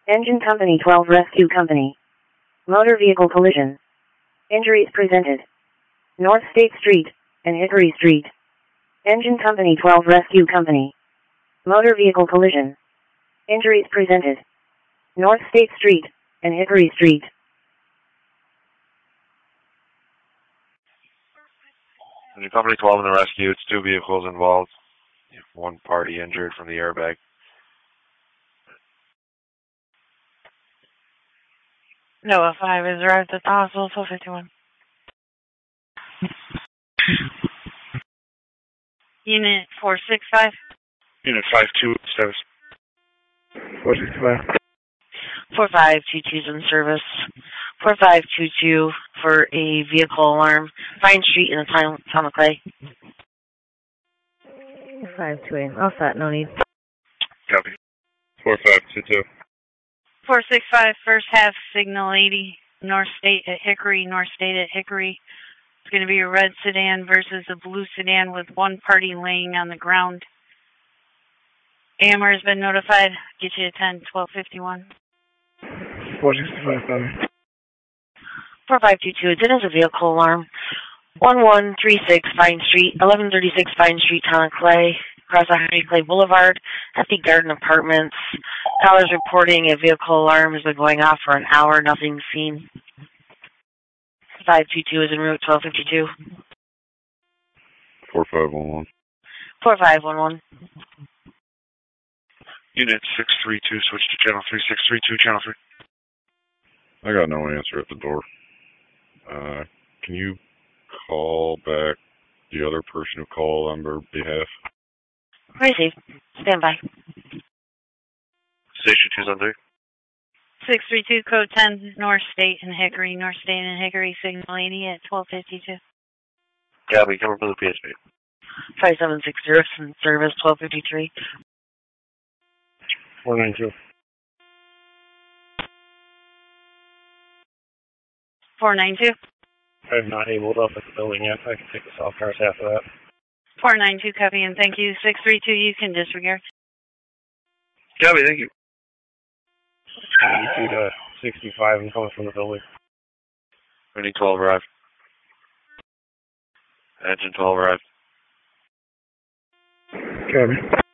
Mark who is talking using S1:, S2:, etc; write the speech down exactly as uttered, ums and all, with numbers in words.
S1: Engine Company twelve Rescue Company. Motor vehicle collision. Injuries presented. North State Street and Hickory Street. Engine Company twelve Rescue Company. Motor vehicle collision. Injuries presented. North State Street and Hickory Street.
S2: Engine Company twelve in the rescue. It's two vehicles involved. One party injured from the airbag.
S3: Noah five is arrived at the hospital, twelve fifty-one. Unit four six five.
S2: Unit five two, status.
S4: four six five.
S3: four five two two is in service. four five two two for a vehicle alarm. Vine Street in the town, town of Clay.
S5: five two eight. All set, no need.
S2: Copy. four five two two.
S3: four six five, first half, Signal eighty, North State at Hickory, North State at Hickory. It's going to be a red sedan versus a blue sedan with one party laying on the ground. A M R has been notified. Get you to ten, twelve fifty-one.
S4: four six five, Bobby.
S3: four five two two, it's in as a vehicle alarm. one one three six Vine Street, eleven thirty-six Vine Street, Town of Clay. Across Henry Clay Boulevard at the Garden Apartments. Callers reporting a vehicle alarm has been going off for an hour, nothing seen. five two two is en route, twelve fifty-two.
S2: four five one one.
S3: four five one one.
S2: Unit six three two, switch to channel three, six three two, channel three.
S6: I got no answer at the door. Uh, can you call back the other person who called on their behalf?
S3: Receive. Stand by.
S2: Station two seven three.
S3: six three two, code ten, North State and Hickory, North State and Hickory, Signal eighty at twelve fifty-two.
S2: Copy, coming from the P S P.
S3: five seven six zero, service twelve fifty-three.
S4: four nine two.
S3: four nine two.
S4: I'm not able to up at the building yet. I can take the soft cars after that.
S3: four nine two, copy, and thank you. six three two, you can disregard.
S2: Copy, thank you.
S4: eighty-two to sixty-five, I'm coming from the building.
S2: Engine twelve arrived. Engine twelve arrived.
S4: Copy.